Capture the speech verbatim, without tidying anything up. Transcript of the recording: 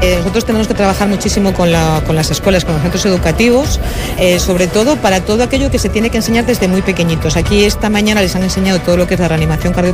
Nosotros tenemos que trabajar muchísimo con, la, con las escuelas, con los centros educativos, eh, sobre todo para todo aquello que se tiene que enseñar desde muy pequeñitos. Aquí esta mañana les han enseñado todo lo que es la reanimación cardiopulmonar